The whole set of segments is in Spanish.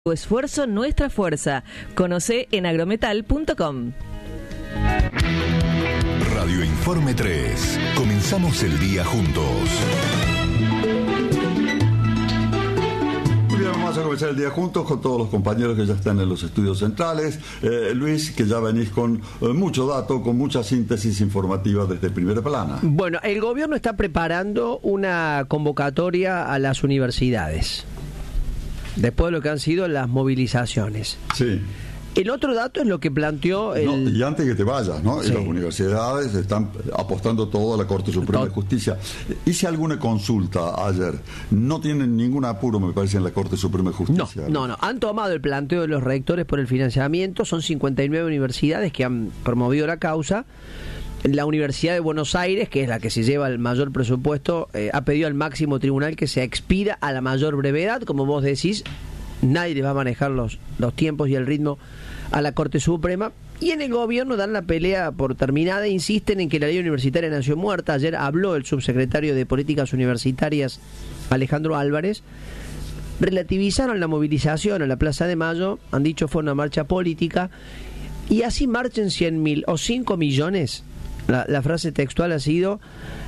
Tu esfuerzo, nuestra fuerza. Conoce en agrometal.com. Radio Informe 3. Comenzamos el día juntos. Muy bien, vamos a comenzar el día juntos con todos los compañeros que ya están en los estudios centrales. Luis, que ya venís con mucho dato, con mucha síntesis informativa desde Primera Plana. Bueno, el gobierno está preparando una convocatoria a las universidades, después de lo que han sido las movilizaciones. Sí. El otro dato es lo que planteó el... No, y antes que te vayas, ¿no? Sí. Las universidades están apostando todo a la Corte Suprema de Justicia. Hice alguna consulta ayer. No tienen ningún apuro, me parece, en la Corte Suprema de Justicia. No. Han tomado el planteo de los rectores por el financiamiento. Son 59 universidades que han promovido la causa. La Universidad de Buenos Aires, que es la que se lleva el mayor presupuesto, ha pedido al máximo tribunal que se expida a la mayor brevedad. Como vos decís, nadie le va a manejar los tiempos y el ritmo a la Corte Suprema. Y en el gobierno dan la pelea por terminada e insisten en que la ley universitaria nació muerta. Ayer habló el subsecretario de Políticas Universitarias, Alejandro Álvarez. Relativizaron la movilización a la Plaza de Mayo, han dicho fue una marcha política, y así marchen 100.000 o 5 millones. La frase textual ha sido,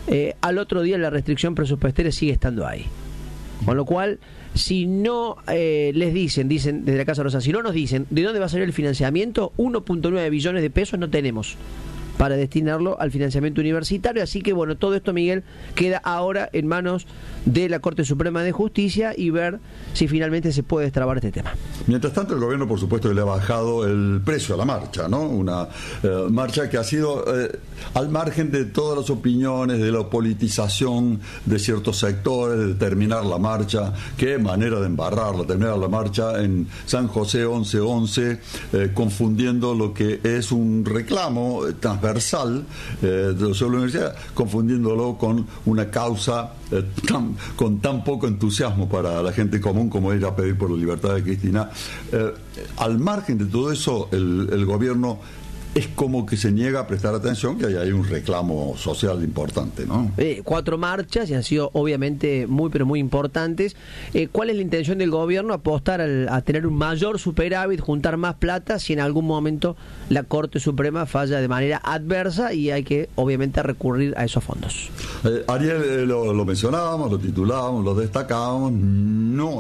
al otro día la restricción presupuestaria sigue estando ahí. Con lo cual, si no les dicen desde la Casa Rosa, si no nos dicen de dónde va a salir el financiamiento, 1.9 billones de pesos no tenemos para destinarlo al financiamiento universitario. Así que bueno, todo esto, Miguel, queda ahora en manos de la Corte Suprema de Justicia y ver si finalmente se puede destrabar este tema. Mientras tanto, el gobierno, por supuesto, le ha bajado el precio a la marcha, ¿no? Una marcha que ha sido al margen de todas las opiniones, de la politización de ciertos sectores, de terminar la marcha. Qué manera de embarrarla, terminar la marcha en San José 1111, confundiendo lo que es un reclamo transversal de la universidad, confundiéndolo con una causa con tan poco entusiasmo para la gente común como ir a pedir por la libertad de Cristina. Al margen de todo eso, el gobierno es como que se niega a prestar atención, que hay un reclamo social importante, ¿no? 4 marchas y han sido obviamente muy pero muy importantes. ¿Cuál es la intención del gobierno? Apostar a tener un mayor superávit, juntar más plata si en algún momento la Corte Suprema falla de manera adversa, y hay que obviamente recurrir a esos fondos. Ariel, lo mencionábamos, lo titulábamos, lo destacábamos. No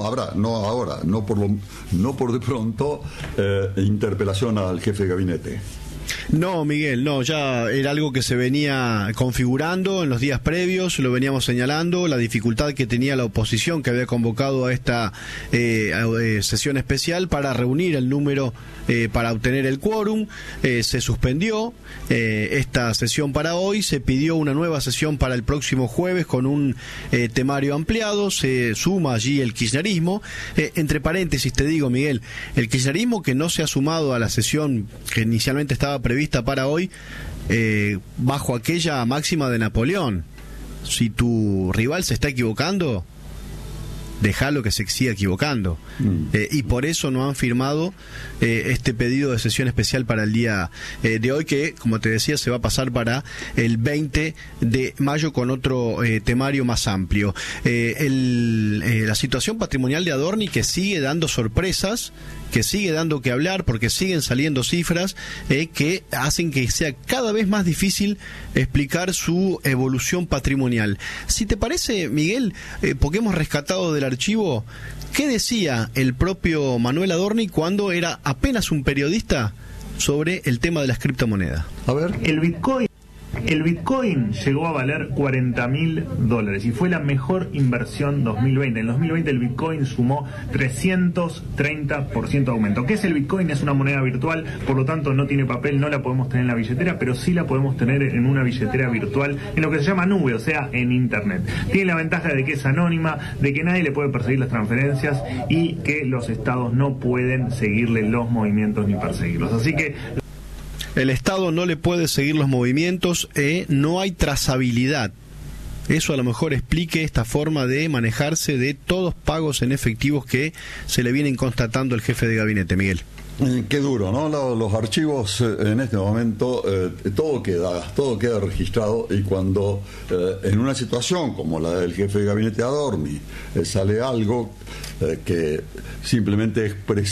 por de pronto interpelación al jefe de gabinete. No, Miguel, no, ya era algo que se venía configurando en los días previos, lo veníamos señalando, la dificultad que tenía la oposición, que había convocado a esta sesión especial para reunir el número para obtener el quórum. Se suspendió esta sesión para hoy, se pidió una nueva sesión para el próximo jueves con un temario ampliado. Se suma allí el kirchnerismo, entre paréntesis te digo, Miguel, el kirchnerismo que no se ha sumado a la sesión que inicialmente estaba prevista para hoy, bajo aquella máxima de Napoleón: si tu rival se está equivocando, déjalo que se siga equivocando. Y por eso no han firmado este pedido de sesión especial para el día de hoy, que, como te decía, se va a pasar para el 20 de mayo con otro temario más amplio. La situación patrimonial de Adorni, que sigue dando sorpresas, que sigue dando que hablar, porque siguen saliendo cifras que hacen que sea cada vez más difícil explicar su evolución patrimonial. Si te parece, Miguel, porque hemos rescatado del archivo, ¿qué decía el propio Manuel Adorni cuando era apenas un periodista sobre el tema de las criptomonedas? A ver. El Bitcoin llegó a valer $40.000 y fue la mejor inversión 2020. En 2020 el Bitcoin sumó 330% de aumento. ¿Qué es el Bitcoin? Es una moneda virtual, por lo tanto no tiene papel, no la podemos tener en la billetera, pero sí la podemos tener en una billetera virtual, en lo que se llama nube, o sea, en Internet. Tiene la ventaja de que es anónima, de que nadie le puede perseguir las transferencias y que los estados no pueden seguirle los movimientos ni perseguirlos. Así que el Estado no le puede seguir los movimientos, no hay trazabilidad. eso a lo mejor explique esta forma de manejarse de todos pagos en efectivos que se le vienen constatando al jefe de gabinete, Miguel. Qué duro, ¿no? Los archivos en este momento, todo queda registrado, y cuando en una situación como la del jefe de gabinete Adorni sale algo que simplemente expresa